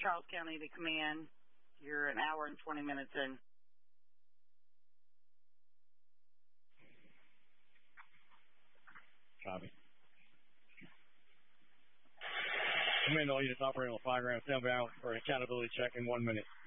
Charles County to come in. You're an hour and 20 minutes in. Copy. Command all units operating on 5 gram standby for accountability check in 1 minute.